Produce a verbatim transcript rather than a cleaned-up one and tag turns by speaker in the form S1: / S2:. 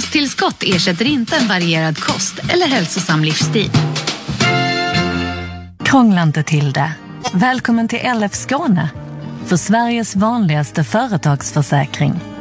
S1: Kosttillskott ersätter inte en varierad kost eller hälsosam livsstil.
S2: Krångla inte till det. Välkommen till L F Skåne för Sveriges vanligaste företagsförsäkring.